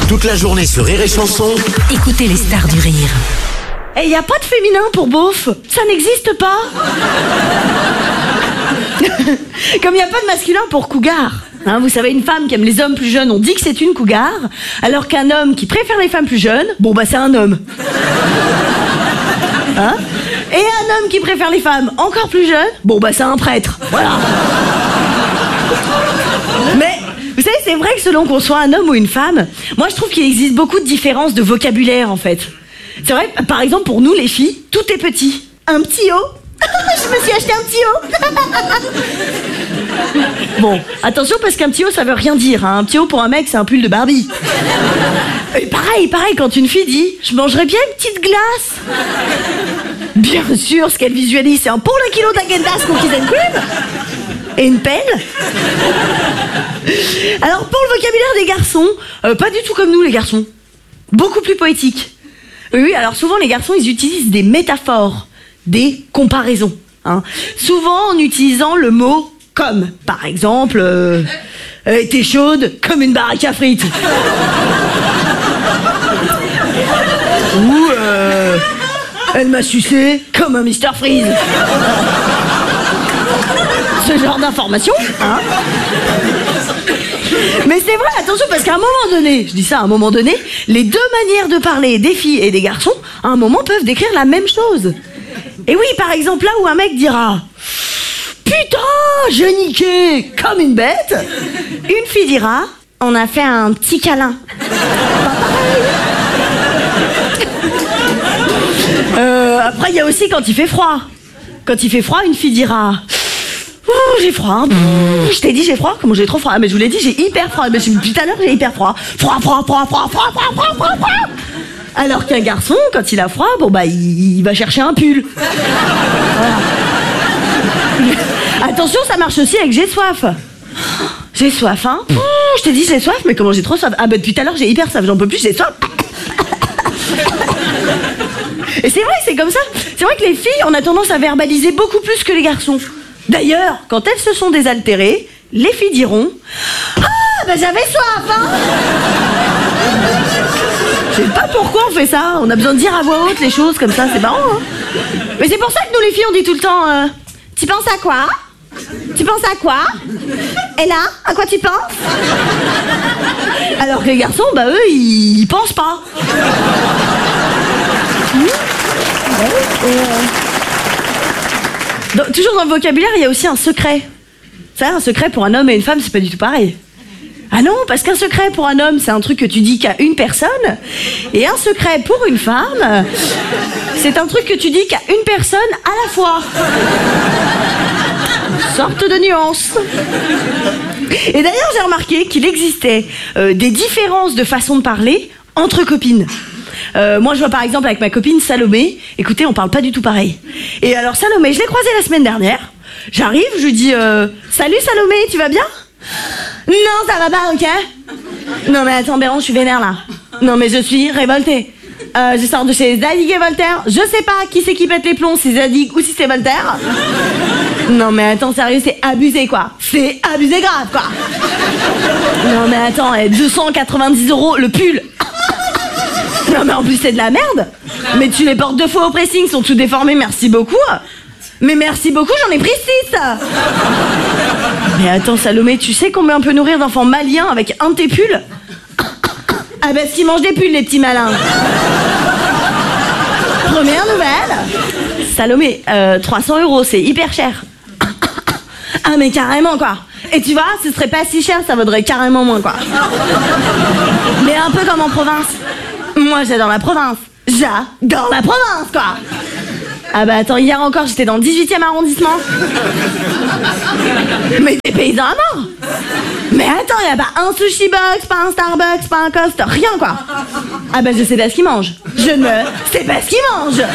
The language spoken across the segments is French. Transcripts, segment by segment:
Toute la journée sur Rire et Chanson. Écoutez les stars du rire. Et y a pas de féminin pour beauf, ça n'existe pas. Comme il n'y a pas de masculin pour cougar. Hein, vous savez, une femme qui aime les hommes plus jeunes, on dit que c'est une cougar, alors qu'un homme qui préfère les femmes plus jeunes, bon bah c'est un homme. Hein? Et un homme qui préfère les femmes encore plus jeunes, bon bah c'est un prêtre. Voilà. Mais vous savez, c'est vrai que selon qu'on soit un homme ou une femme, moi je trouve qu'il existe beaucoup de différences de vocabulaire en fait. C'est vrai, par exemple pour nous les filles, tout est petit. Un petit haut. Je me suis acheté un petit haut. Bon, attention parce qu'un petit haut ça veut rien dire, hein. Un petit haut pour un mec c'est un pull de Barbie. Et pareil, quand une fille dit « Je mangerais bien une petite glace ». Bien sûr, ce qu'elle visualise c'est un pôle à kilo d'Agendas cookies and cream et une pelle. Alors pour le vocabulaire des garçons, pas du tout comme nous les garçons. Beaucoup plus poétique. Oui, alors souvent les garçons ils utilisent des métaphores, des comparaisons, hein. Souvent en utilisant le mot comme. Par exemple, t'es chaude comme une baraque à frites. Ou elle m'a sucé comme un Mr Freeze. Ce genre d'information, hein. Mais c'est vrai, attention, parce qu'à un moment donné, je dis ça à un moment donné, les deux manières de parler des filles et des garçons, à un moment, peuvent décrire la même chose. Et oui, par exemple, là où un mec dira « Putain, j'ai niqué comme une bête », une fille dira « On a fait un petit câlin ». Après, il y a aussi quand il fait froid. Quand il fait froid, une fille dira « J'ai froid. Je t'ai dit j'ai froid. Comment j'ai trop froid? Mais je vous l'ai dit, j'ai hyper froid. Mais depuis tout à l'heure, j'ai hyper froid. Froid. Alors qu'un garçon, quand il a froid, bon bah il va chercher un pull. Voilà. Attention, ça marche aussi avec j'ai soif. J'ai soif, hein. Je t'ai dit j'ai soif, mais comment j'ai trop soif? Ah bah depuis tout à l'heure, j'ai hyper soif. J'en peux plus, j'ai soif. Et c'est vrai, c'est comme ça. C'est vrai que les filles, on a tendance à verbaliser beaucoup plus que les garçons. D'ailleurs, quand elles se sont désaltérées, les filles diront « Ah, bah j'avais soif, hein !» Je sais pas pourquoi on fait ça. On a besoin de dire à voix haute les choses comme ça, c'est marrant, hein. Mais c'est pour ça que nous les filles, on dit tout le temps Tu penses à quoi? Tu penses à quoi? Et là, à quoi tu penses? Alors que les garçons, bah eux, ils pensent pas. Toujours dans le vocabulaire, il y a aussi un secret. Ça, un secret pour un homme et une femme, c'est pas du tout pareil. Ah non, parce qu'un secret pour un homme, c'est un truc que tu dis qu'à une personne, et un secret pour une femme, c'est un truc que tu dis qu'à une personne à la fois. Sorte de nuance. Et d'ailleurs, j'ai remarqué qu'il existait des différences de façon de parler entre copines. Moi je vois par exemple avec ma copine Salomé, écoutez, on parle pas du tout pareil. Et alors Salomé, je l'ai croisée la semaine dernière. J'arrive, je lui dis salut Salomé, tu vas bien? Non, ça va pas, ok? Non mais attends Béron, je suis vénère là. Non mais je suis révoltée. Je sors de chez Zadig et Voltaire. Je sais pas qui c'est qui pète les plombs, si Zadig ou si c'est Voltaire. Non mais attends, sérieux, c'est abusé quoi. C'est abusé grave quoi. Non mais attends, 290 € le pull. Non mais en plus c'est de la merde. Mais tu les portes 2 fois au pressing, sont tout déformés, merci beaucoup. Mais merci beaucoup, j'en ai pris 6. Mais attends Salomé, tu sais combien on peut nourrir d'enfants maliens avec un de tes pulls? Ah bah s'ils mangent des pulls les petits malins. Première nouvelle. Salomé, 300 €, c'est hyper cher. Ah mais carrément quoi. Et tu vois, ce serait pas si cher, ça vaudrait carrément moins quoi. Mais un peu comme en province. Moi j'adore la province. J'adore la province quoi. Ah bah attends, hier encore j'étais dans le 18e arrondissement. Mais des paysans à mort. Mais attends, y a pas un sushi box, pas un Starbucks, pas un Cost, rien quoi. Ah bah je sais pas ce qu'ils mangent. Je ne sais pas ce qu'ils mangent.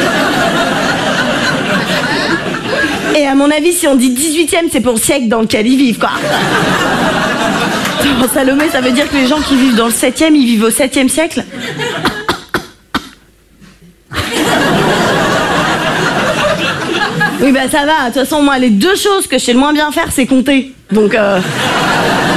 Et à mon avis, si on dit 18e, c'est pour le siècle dans lequel ils vivent quoi. Salomé, ça veut dire que les gens qui vivent dans le 7e, ils vivent au 7e siècle. Oui bah ça va, de toute façon moi les 2 choses que je sais le moins bien faire c'est compter. Donc